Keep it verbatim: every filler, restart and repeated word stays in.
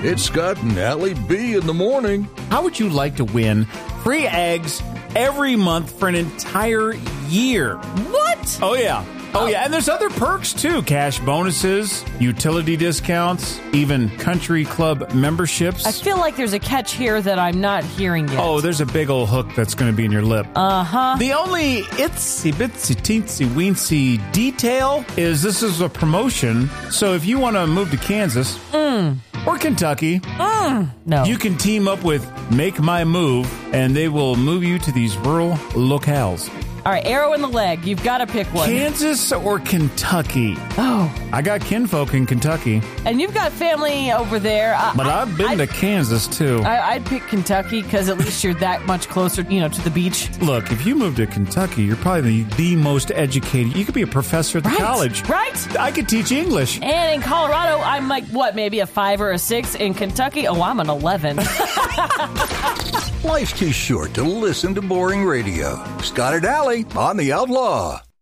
It's Scott and Allie B in the morning. How would you like to win free eggs every month for an entire year? What? Oh, yeah. Oh, yeah. And there's other perks, too. Cash bonuses, utility discounts, even country club memberships. I feel like there's a catch here that I'm not hearing yet. Oh, there's a big old hook that's going to be in your lip. Uh-huh. The only itsy bitsy teensy weensy detail is this is a promotion. So if you want to move to Kansas mm. or Kentucky, mm. no. you can team up with Make My Move, and they will move you to these rural locales. All right, arrow in the leg. You've got to pick one. Kansas or Kentucky? Oh. I got kinfolk in Kentucky. And you've got family over there. Uh, but I, I've been I'd, to Kansas, too. I, I'd pick Kentucky because at least you're that much closer, you know, to the beach. Look, if you move to Kentucky, you're probably the, the most educated. You could be a professor at the right, college. Right. I could teach English. And in Colorado, I'm like, what, maybe a five or a six? In Kentucky, oh, I'm an eleven. Life's too short to listen to boring radio. Scott and Allie on the Outlaw.